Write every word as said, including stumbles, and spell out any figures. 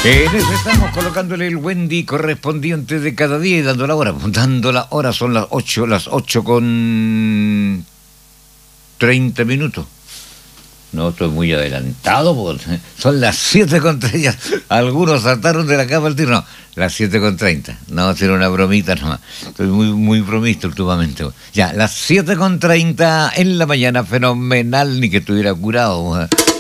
En eso estamos colocándole el Wendy correspondiente de cada día y dando la hora. Dando la hora, son las ocho, las ocho con treinta minutos. No, estoy muy adelantado, porque son las siete con treinta. Algunos saltaron de la cama al tiro. No, las siete con treinta. No, hacer una bromita nomás. Estoy muy, muy bromista últimamente. Ya, las siete con treinta en la mañana, fenomenal, ni que estuviera curado.